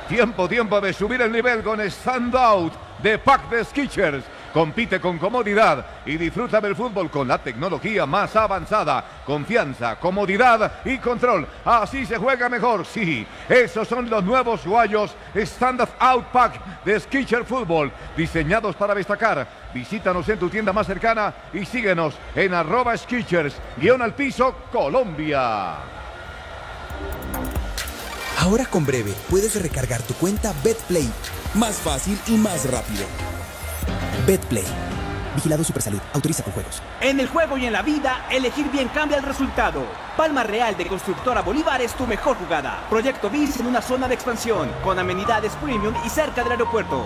Tiempo de subir el nivel con Stand Out de Pack de Skechers. Compite con comodidad y disfruta del fútbol con la tecnología más avanzada. Confianza, comodidad y control. Así se juega mejor. Sí, esos son los nuevos guayos Stand Out Pack de Skechers Fútbol, diseñados para destacar. Visítanos en tu tienda más cercana y síguenos en @Skechers_al-piso Colombia. Ahora con Breve puedes recargar tu cuenta BetPlay más fácil y más rápido. BetPlay. Vigilado Supersalud. Autoriza con juegos. En el juego y en la vida, elegir bien cambia el resultado. Palma Real de Constructora Bolívar es tu mejor jugada. Proyecto BIS en una zona de expansión, con amenidades premium y cerca del aeropuerto.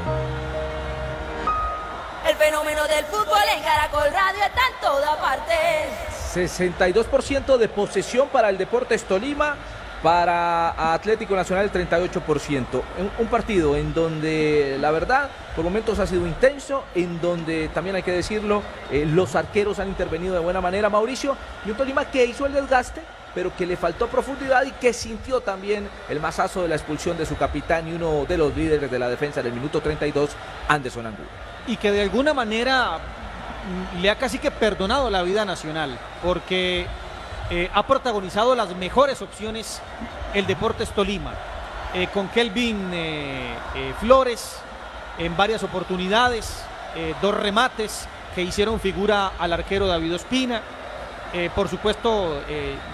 El fenómeno del fútbol en Caracol Radio está en toda parte. 62% de posesión para el Deportes Tolima. Para Atlético Nacional el 38%. Un partido en donde la verdad por momentos ha sido intenso, en donde también hay que decirlo, los arqueros han intervenido de buena manera, Mauricio, y un Tolima que hizo el desgaste, pero que le faltó profundidad y que sintió también el mazazo de la expulsión de su capitán y uno de los líderes de la defensa en el minuto 32, Anderson Angulo. Y que de alguna manera le ha casi que perdonado la vida a Nacional, porque ha protagonizado las mejores opciones el Deportes Tolima, con Kelvin Flores en varias oportunidades, 2 remates que hicieron figura al arquero David Ospina, por supuesto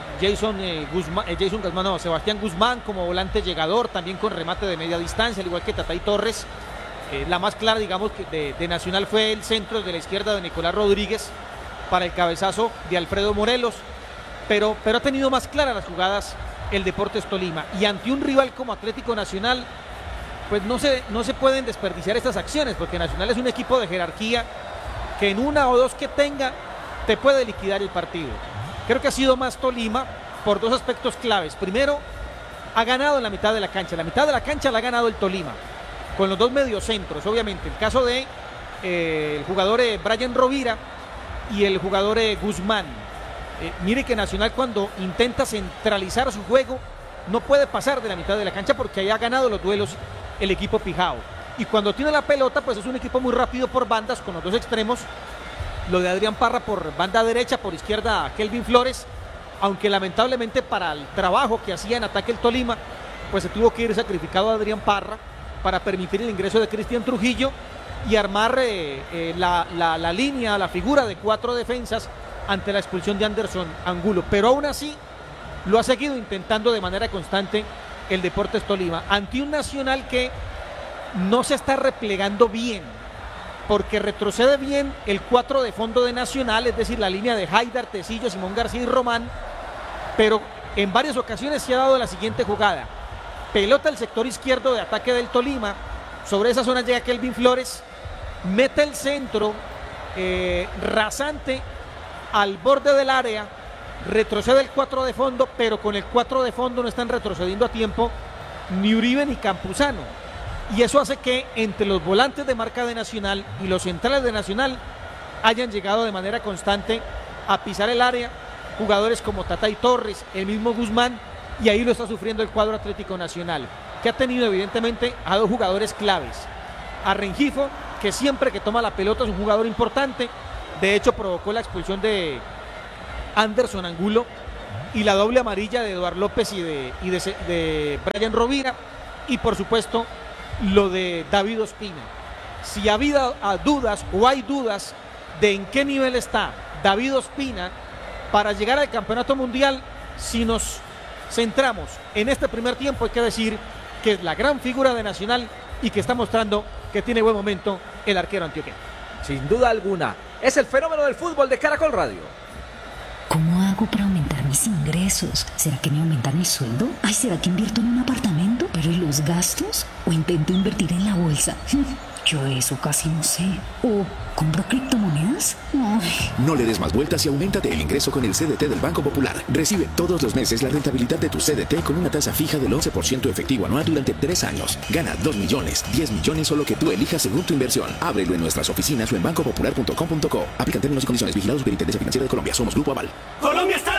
Sebastián Guzmán como volante llegador, también con remate de media distancia, al igual que Tatay Torres. La más clara, digamos, de Nacional fue el centro de la izquierda de Nicolás Rodríguez para el cabezazo de Alfredo Morelos. Pero ha tenido más claras las jugadas el Deportes Tolima, y ante un rival como Atlético Nacional pues no se pueden desperdiciar estas acciones, porque Nacional es un equipo de jerarquía que en una o dos que tenga te puede liquidar el partido. Creo que ha sido más Tolima por 2 aspectos claves. Primero, ha ganado en la mitad de la cancha la ha ganado el Tolima con los 2 mediocentros, obviamente el caso de el jugador Brian Rovira y el jugador Guzmán. Mire que Nacional, cuando intenta centralizar su juego, no puede pasar de la mitad de la cancha porque ahí ha ganado los duelos el equipo Pijao. Y cuando tiene la pelota, pues es un equipo muy rápido por bandas, con los 2 extremos. Lo de Adrián Parra por banda derecha, por izquierda Kelvin Flores. Aunque lamentablemente para el trabajo que hacía en ataque el Tolima, pues se tuvo que ir sacrificado a Adrián Parra para permitir el ingreso de Cristian Trujillo y armar la línea, la figura de 4 defensas ante la expulsión de Anderson Angulo, pero aún así lo ha seguido intentando de manera constante el Deportes Tolima, ante un Nacional que no se está replegando bien, porque retrocede bien el 4 de fondo de Nacional, es decir, la línea de Haidar, Tecillo, Simón García y Román, pero en varias ocasiones se ha dado la siguiente jugada: pelota al sector izquierdo de ataque del Tolima, sobre esa zona llega Kelvin Flores, mete el centro rasante al borde del área, retrocede el 4 de fondo, pero con el 4 de fondo no están retrocediendo a tiempo ni Uribe ni Campuzano, y eso hace que entre los volantes de marca de Nacional y los centrales de Nacional hayan llegado de manera constante a pisar el área jugadores como Tatay Torres, el mismo Guzmán, y ahí lo está sufriendo el cuadro Atlético Nacional, que ha tenido evidentemente a 2 jugadores claves: a Rengifo, que siempre que toma la pelota es un jugador importante. De hecho, provocó la expulsión de Anderson Angulo y la doble amarilla de Eduardo López y de Brian Rovira. Y por supuesto, lo de David Ospina. Si ha habido dudas o hay dudas de en qué nivel está David Ospina para llegar al Campeonato Mundial, si nos centramos en este primer tiempo, hay que decir que es la gran figura de Nacional y que está mostrando que tiene buen momento el arquero antioqueño. Sin duda alguna, es el fenómeno del fútbol de Caracol Radio. ¿Cómo hago para aumentar mis ingresos? ¿Será que me aumentan el sueldo? Ay, ¿será que invierto en un apartamento? ¿Pero y los gastos? ¿O intento invertir en la bolsa? Yo eso casi no sé. ¿O compro criptomonedas? Ay. No le des más vueltas y auméntate el ingreso con el CDT del Banco Popular. Recibe todos los meses la rentabilidad de tu CDT con una tasa fija del 11% efectivo anual durante 3 años. Gana 2 millones, 10 millones o lo que tú elijas según tu inversión. Ábrelo en nuestras oficinas o en bancopopular.com.co. Aplican términos y condiciones. Vigilados Superintendencia Financiera de Colombia. Somos Grupo Aval. ¡Colombia está